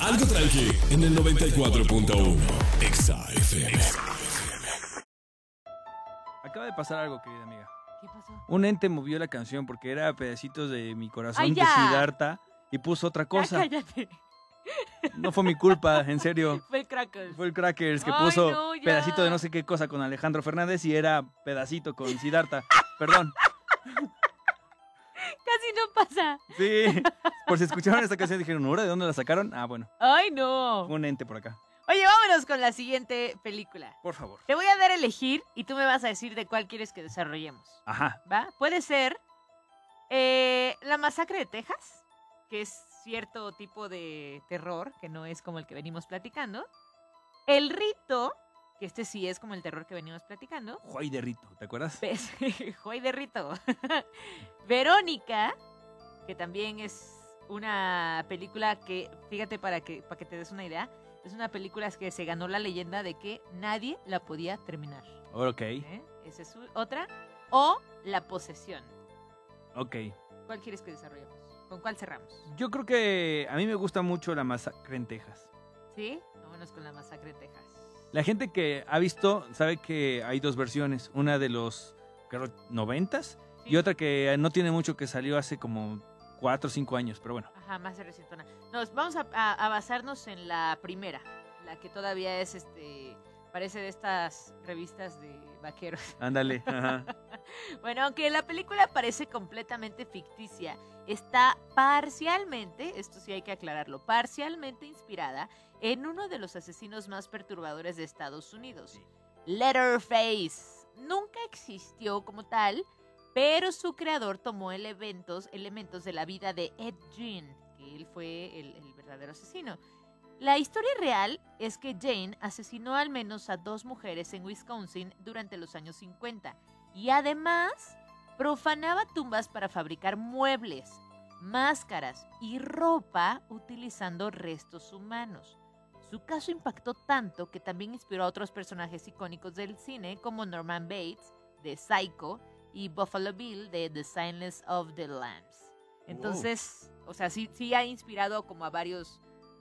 Algo tranqui en el 94.1 Exa FM. Acaba de pasar algo, querida amiga. ¿Qué pasó? Un ente movió la canción porque era pedacitos de mi corazón ¡Ay, de ya! Siddhartha y puso otra Ya, cosa. cállate. No fue mi culpa, en serio. Fue el Crackers. Fue el Crackers que Ay, puso no, ya. pedacito de no sé qué cosa con Alejandro Fernández y era pedacito con Siddhartha. Perdón. Casi no pasa. Sí. Por si escucharon esta canción dijeron, ¿ahora de dónde la sacaron? Ah, bueno. Ay, no. Un ente por acá. Oye, vámonos con la siguiente película. Por favor. Te voy a dar a elegir y tú me vas a decir de cuál quieres que desarrollemos. Ajá. ¿Va? Puede ser La Masacre de Texas, que es cierto tipo de terror, que no es como el que venimos platicando. El Rito, que este sí es como el terror que venimos platicando. Juay de Rito, ¿te acuerdas? Juay de Rito. Verónica, que también es una película que, fíjate para que te des una idea, es una película que se ganó la leyenda de que nadie la podía terminar. Ok. Esa es otra. O La Posesión. Ok. ¿Cuál quieres que desarrollemos? ¿Con cuál cerramos? Yo creo que a mí me gusta mucho La Masacre en Texas. ¿Sí? Vámonos con La Masacre de Texas. La gente que ha visto sabe que hay dos versiones. Una de los, creo, 90s Sí. y otra que no tiene mucho, que salió hace como 4 o 5 años, pero bueno. Ajá, más de recientona. Nos vamos a basarnos en la primera, la que todavía es parece de estas revistas de vaqueros. Ándale. Ajá. Bueno, aunque la película parece completamente ficticia, está parcialmente, esto sí hay que aclararlo, parcialmente inspirada en uno de los asesinos más perturbadores de Estados Unidos, Sí. Leatherface. Nunca existió como tal, pero su creador tomó elementos de la vida de Ed Gein, que él fue el verdadero asesino. La historia real es que Jane asesinó al menos a 2 mujeres en Wisconsin durante los años 50 y además profanaba tumbas para fabricar muebles, máscaras y ropa utilizando restos humanos. Su caso impactó tanto que también inspiró a otros personajes icónicos del cine como Norman Bates de Psycho y Buffalo Bill de The Silence of the Lambs. Entonces, o sea, sí ha inspirado como a varios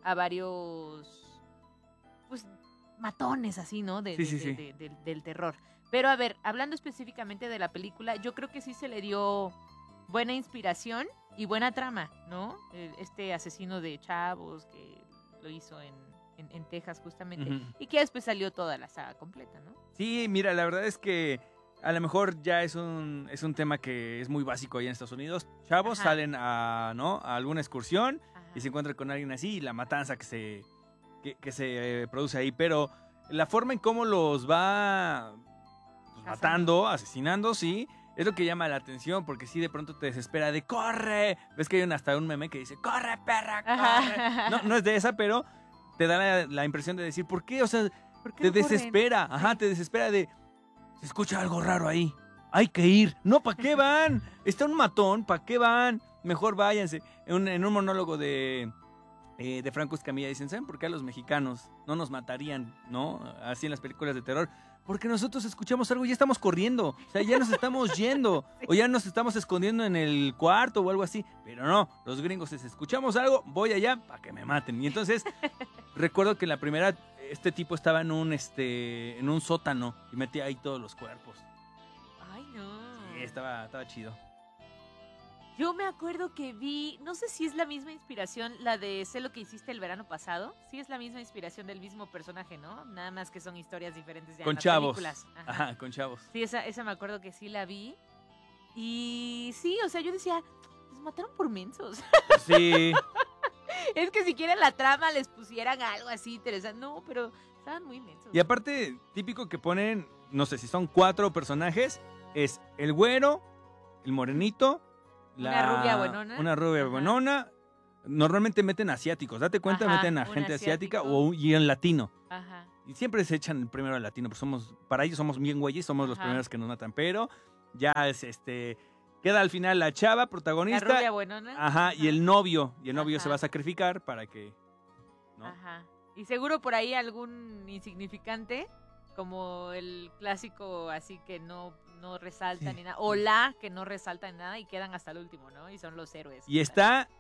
pues matones así, ¿no? Sí. Del terror. Pero a ver, hablando específicamente de la película, yo creo que sí se le dio buena inspiración y buena trama, ¿no? Este asesino de chavos que lo hizo en Texas justamente, Ujú. y que después salió toda la saga completa, ¿no? Sí, mira, la verdad es que a lo mejor ya es un tema que es muy básico allá en Estados Unidos. Chavos Ajá. salen a alguna excursión Ajá. y se encuentran con alguien así y la matanza que se produce ahí. Pero la forma en cómo los va pues, matando, asesinando, sí, es lo que llama la atención, porque sí de pronto te desespera de ¡corre! Ves que hay hasta un meme que dice ¡corre, perra, corre! Ajá. No es de esa, pero te da la impresión de decir ¿por qué? O sea, ¿Por qué te no corren? desespera, ajá, te desespera de se escucha algo raro ahí. Hay que ir. No, ¿para qué van? Está un matón, ¿para qué van? Mejor váyanse. En un monólogo de Franco Escamilla dicen, ¿saben por qué a los mexicanos no nos matarían, no? Así en las películas de terror. Porque nosotros escuchamos algo y ya estamos corriendo. O sea, ya nos estamos yendo. Sí. O ya nos estamos escondiendo en el cuarto o algo así. Pero no, los gringos, si escuchamos algo, voy allá para que me maten. Y entonces, recuerdo que en la primera, este tipo estaba en un sótano y metía ahí todos los cuerpos. Ay, no. Sí, estaba chido. Yo me acuerdo que vi, no sé si es la misma inspiración, la de Sé lo que hiciste el verano pasado. Sí es la misma inspiración del mismo personaje, ¿no? Nada más que son historias diferentes ya en Con las chavos. películas. Ajá. Ajá, con chavos. Sí, esa me acuerdo que sí la vi. Y sí, o sea, yo decía, los mataron por mensos. Sí. Es que si quieren la trama les pusieran algo así interesante. No, pero estaban muy mensos. Y aparte, típico que ponen, no sé si son 4 personajes, es el güero, el morenito, Una rubia buenona. Una rubia Ajá. buenona. Normalmente meten asiáticos, date cuenta, Ajá, meten a un gente asiática asiático. y en latino. Ajá. Y siempre se echan primero al latino, pues para ellos somos bien güeyes, somos los Ajá. primeros que nos matan, pero ya es queda al final la chava La protagonista. rubia buenona. Ajá, y el novio Ajá. se va a sacrificar para que, ¿no? Ajá. Y seguro por ahí algún insignificante, como el clásico así que no resalta Sí. ni nada. O la que no resalta ni nada y quedan hasta el último, ¿no? Y son los héroes. Y está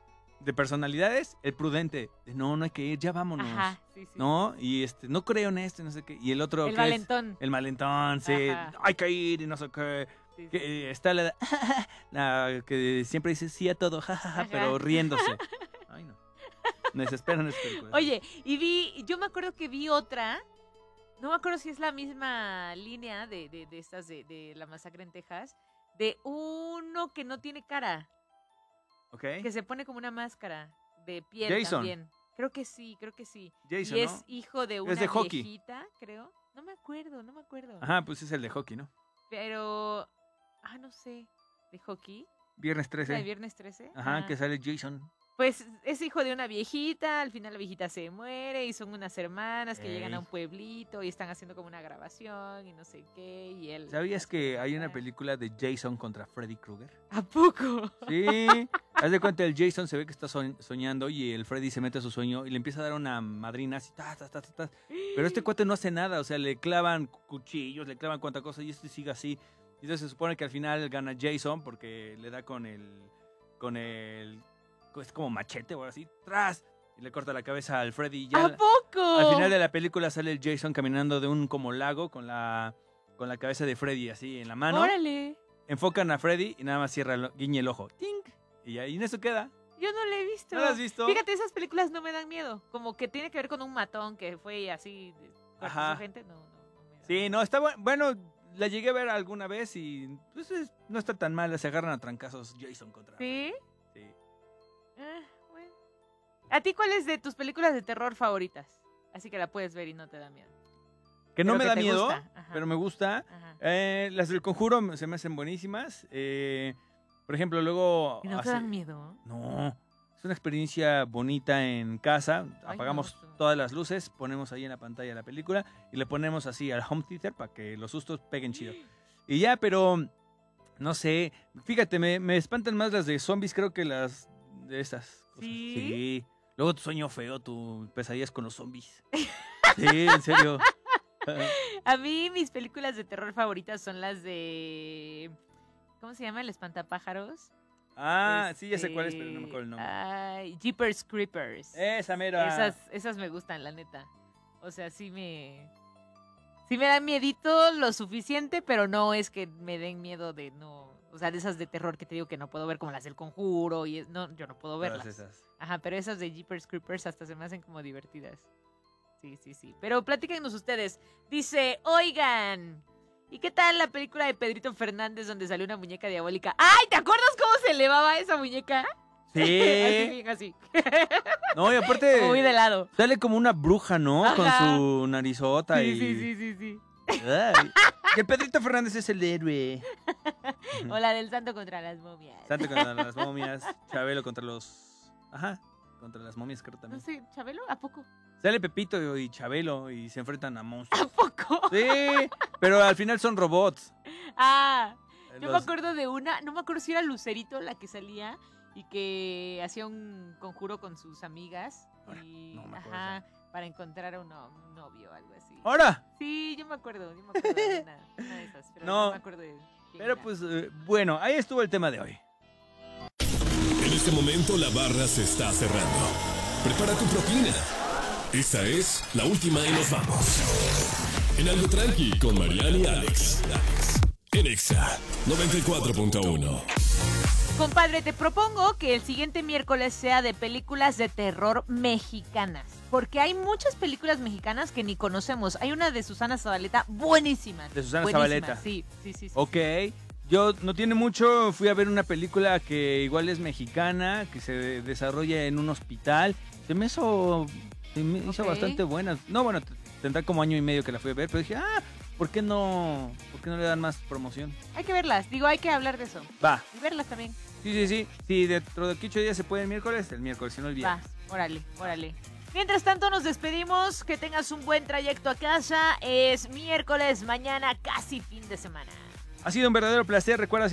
de personalidades, el prudente. De, no hay que ir, ya vámonos. Ajá, sí. ¿No? Y no creo en esto, no sé qué. Y el otro El que valentón. es el malentón, sí. Ajá. Hay que ir y no sé qué. Sí, sí. Que está la que siempre dice sí a todo, jajaja, Ajá. pero riéndose. Ay, no. Me desesperan esas películas. Oye, yo me acuerdo que vi otra, no me acuerdo si es la misma línea de estas de la masacre en Texas, de uno que no tiene cara, ¿Ok? que se pone como una máscara de piel Jason. también. Creo que sí. Jason, Y es ¿no? hijo de una de hockey. viejita, creo. No me acuerdo. Ajá, pues es el de hockey, ¿no? Pero, no sé, ¿de hockey? Viernes ¿La 13. de Viernes 13? Ajá, que sale Jason. Pues es hijo de una viejita, al final la viejita se muere y son unas hermanas que llegan a un pueblito y están haciendo como una grabación y no sé qué, y él... ¿Sabías que hay una película de Jason contra Freddy Krueger? ¿A poco? Sí. Haz de cuenta, el Jason se ve que está soñando y el Freddy se mete a su sueño y le empieza a dar una madrina así, Pero este cuate no hace nada, o sea, le clavan cuchillos, le clavan cuanta cosa y este sigue así. Y entonces se supone que al final gana Jason porque le da con el es como machete o algo así, ¡tras! Y le corta la cabeza al Freddy y ya. ¿A poco? Al final de la película sale el Jason caminando de un como lago con la cabeza de Freddy así en la mano. ¡Órale! Enfocan a Freddy y nada más guiña el ojo. ¡Tink! Y ahí en eso queda. Yo no la he visto. ¿No la has visto? Fíjate, esas películas no me dan miedo. Como que tiene que ver con un matón que fue así, Ajá. su gente, no me da. Sí, no, está bueno. La llegué a ver alguna vez y pues no está tan mal. Se agarran a trancazos Jason contra ¿Sí? Freddy. Sí. Bueno. ¿A ti cuál es de tus películas de terror favoritas? Así que la puedes ver y no te da miedo. Que no Pero me que da te miedo, gusta. Ajá. pero me gusta. Ajá. Las del Conjuro se me hacen buenísimas. Por ejemplo, luego... ¿Y no te dan miedo? No, es una experiencia bonita en casa. Ay, Apagamos no. todas las luces, ponemos ahí en la pantalla la película y le ponemos así al home theater para que los sustos peguen chido. Y ya, pero no sé, fíjate, me espantan más las de zombies, creo que las de estas cosas. ¿Sí? Sí. Luego tu sueño feo, tu pesadillas con los zombies. Sí, en serio. A mí mis películas de terror favoritas son las de... ¿Cómo se llama? El espantapájaros. Sí, ya sé cuál es, pero no me acuerdo el nombre. Ay, Jeepers Creepers. Esa mera. Esas me gustan, la neta. O sea, sí me dan miedito lo suficiente, pero no es que me den miedo de no... O sea, de esas de terror que te digo que no puedo ver, como las del Conjuro. No, yo no puedo Todas verlas. esas. Ajá, pero esas de Jeepers Creepers hasta se me hacen como divertidas. Sí. Pero platíquenos ustedes. Dice, oigan, ¿y qué tal la película de Pedrito Fernández donde salió una muñeca diabólica? ¡Ay! ¿Te acuerdas cómo se elevaba esa muñeca? Sí. Así, bien así. No, y aparte... Como muy de lado. Sale como una bruja, ¿no? Ajá. Con su narizota y... Sí. Ay. Y el Pedrito Fernández es el héroe. O la del santo contra las momias. Santo contra las momias, Chabelo contra los... Ajá, contra las momias creo No también. sé, ¿Chabelo? ¿A poco? Sale Pepito y Chabelo y se enfrentan a ¿A monstruos. poco? Sí, pero al final son robots. Yo me acuerdo de una, no me acuerdo si era Lucerito la que salía y que hacía un conjuro con sus amigas y no me acuerdo para encontrar a un novio o algo así. ¡Ahora! Sí, yo me acuerdo de una de esas, pero No, no me acuerdo de quién Pero era. pues, bueno, ahí estuvo el tema de hoy. En este momento la barra se está cerrando. Prepara tu propina. Esta es la última y nos vamos. En Algo Tranqui con Mariana y Alex. En Exa 94.1. Compadre, te propongo que el siguiente miércoles sea de películas de terror mexicanas. Porque hay muchas películas mexicanas que ni conocemos. Hay una de Susana Zabaleta buenísima. De Susana buenísima. Zabaleta. Sí. Ok, yo no tiene mucho, fui a ver una película que igual es mexicana, que se desarrolla en un hospital. Se me hizo Ok. bastante buena. No, bueno, tendrá como año y medio que la fui a ver, pero dije, ¿por qué no le dan más promoción? Hay que verlas. Digo, hay que hablar de eso. Va, Y verlas también. sí. Si dentro de 8 días se puede el miércoles, si no el Va, viernes. órale. Mientras tanto, nos despedimos. Que tengas un buen trayecto a casa. Es miércoles, mañana casi fin de semana. Ha sido un verdadero placer, recuerda